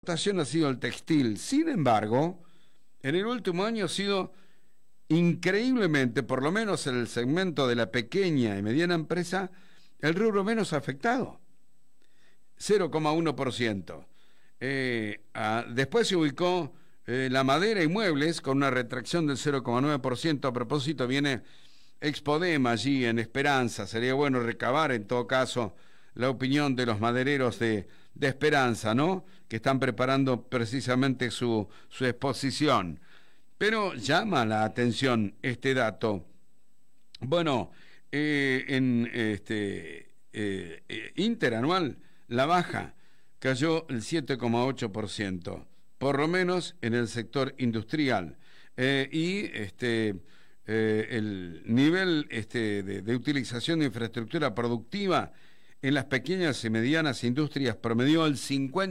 exportación ha sido el textil. Sin embargo, en el último año ha sido increíblemente, por lo menos en el segmento de la pequeña y mediana empresa, el rubro menos afectado, 0,1%. Después se ubicó la madera y muebles con una retracción del 0,9%. A propósito, viene Expodema allí en Esperanza. Sería bueno recabar en todo caso la opinión de los madereros de Esperanza, ¿no? Que están preparando precisamente su exposición. Pero llama la atención este dato. Bueno, interanual, la baja cayó el 7,8%, por lo menos en el sector industrial. El nivel de utilización de infraestructura productiva en las pequeñas y medianas industrias promedió el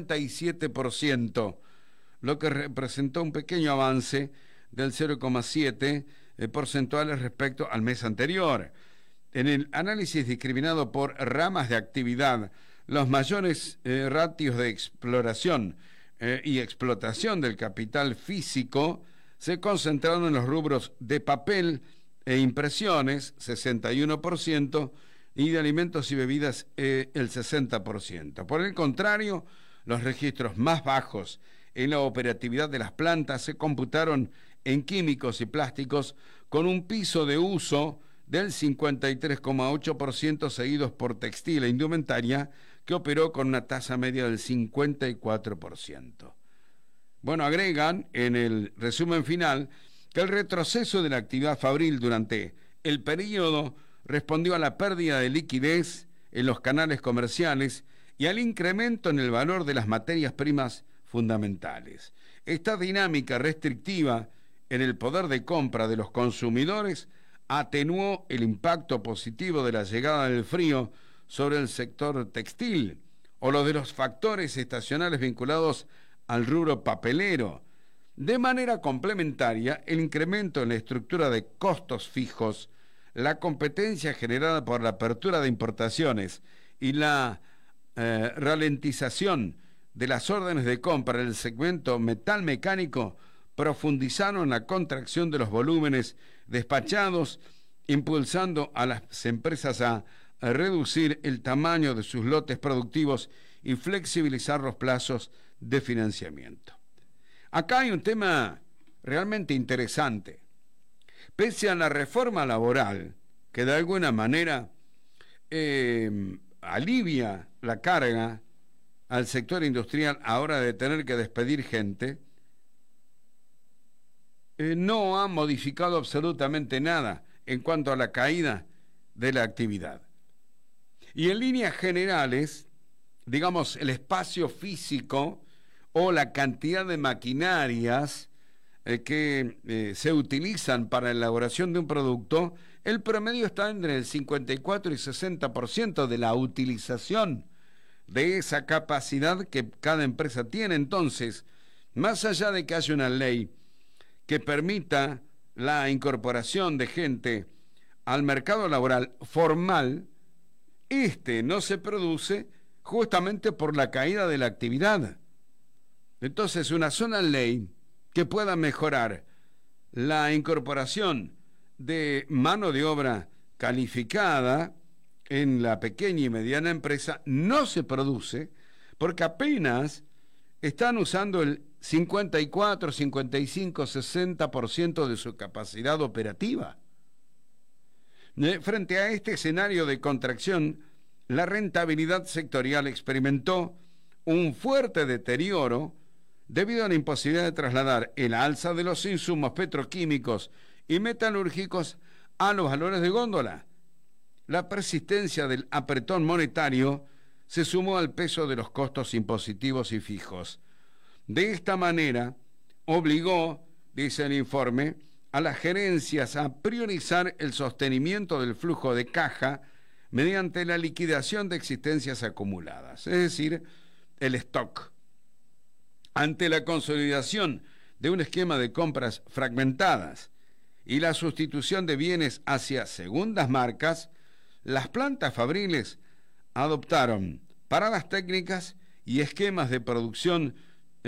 57%, lo que representó un pequeño avance del 0,7 porcentuales respecto al mes anterior. En el análisis discriminado por ramas de actividad, los mayores ratios de exploración y explotación del capital físico se concentraron en los rubros de papel e impresiones, 61%, y de alimentos y bebidas, el 60%. Por el contrario, los registros más bajos en la operatividad de las plantas se computaron en químicos y plásticos, con un piso de uso del 53,8%, seguidos por textil e indumentaria, que operó con una tasa media del 54%. Bueno, agregan en el resumen final que el retroceso de la actividad fabril durante el periodo respondió a la pérdida de liquidez en los canales comerciales y al incremento en el valor de las materias primas fundamentales. Esta dinámica restrictiva en el poder de compra de los consumidores atenuó el impacto positivo de la llegada del frío sobre el sector textil o lo de los factores estacionales vinculados al rubro papelero. De manera complementaria, el incremento en la estructura de costos fijos, la competencia generada por la apertura de importaciones y la ralentización de las órdenes de compra en el segmento metal mecánico profundizaron la contracción de los volúmenes despachados, impulsando a las empresas a reducir el tamaño de sus lotes productivos y flexibilizar los plazos de financiamiento. Acá hay un tema realmente interesante. Pese a la reforma laboral, que de alguna manera alivia la carga al sector industrial ahora de tener que despedir gente, no ha modificado absolutamente nada en cuanto a la caída de la actividad. Y en líneas generales, digamos, el espacio físico o la cantidad de maquinarias que se utilizan para la elaboración de un producto, el promedio está entre el 54 y 60% de la utilización de esa capacidad que cada empresa tiene. Entonces, más allá de que haya una ley que permita la incorporación de gente al mercado laboral formal, no se produce justamente por la caída de la actividad. Entonces, una sola ley que pueda mejorar la incorporación de mano de obra calificada en la pequeña y mediana empresa no se produce, porque apenas están usando el 54, 55, 60% de su capacidad operativa. Frente a este escenario de contracción, la rentabilidad sectorial experimentó un fuerte deterioro debido a la imposibilidad de trasladar el alza de los insumos petroquímicos y metalúrgicos a los valores de góndola. La persistencia del apretón monetario se sumó al peso de los costos impositivos y fijos. De esta manera, obligó, dice el informe, a las gerencias a priorizar el sostenimiento del flujo de caja mediante la liquidación de existencias acumuladas, es decir, el stock. Ante la consolidación de un esquema de compras fragmentadas y la sustitución de bienes hacia segundas marcas, las plantas fabriles adoptaron paradas técnicas y esquemas de producción